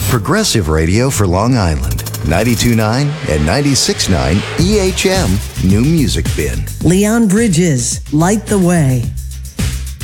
Progressive radio for Long Island. 92.9 and 96.9 EHM New Music Bin. Leon Bridges, Light the Way.